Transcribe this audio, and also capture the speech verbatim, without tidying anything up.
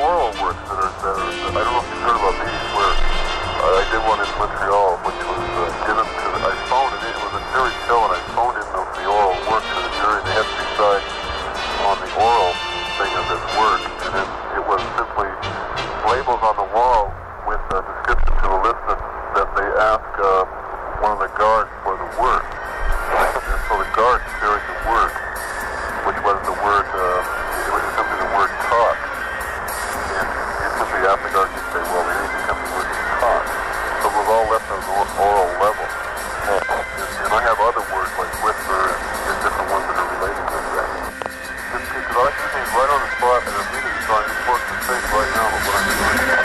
oral works that are, that are, I don't know if you've heard about these, where uh, I did one in Montreal, which was uh, given to the, I phoned it in, it was a jury show, and I phoned in the, the oral work to the jury. They had to decide on the oral thing of this work, and it, it was simply labels on the wall with a description to a list that, that they asked uh, one of the guards for the word. And so the guard carried the word, which was the word, uh, it was simply the word talk. And you simply asked the guard, you say, well, anything comes the word talk. So it was all left on the oral level. And, and I have other words like whisper and, and different ones that are related to that. Because I can things right on the spot, and I'm really trying to work the things right now, but what I'm doing.